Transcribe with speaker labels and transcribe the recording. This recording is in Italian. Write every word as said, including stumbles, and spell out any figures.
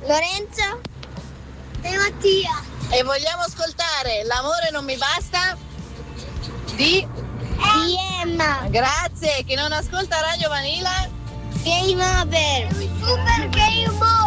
Speaker 1: Lorenzo e Mattia.
Speaker 2: E vogliamo ascoltare L'amore non mi basta di
Speaker 1: Di Emma.
Speaker 2: Grazie. Chi non ascolta Radio Vanilla?
Speaker 1: Game over. Super game over.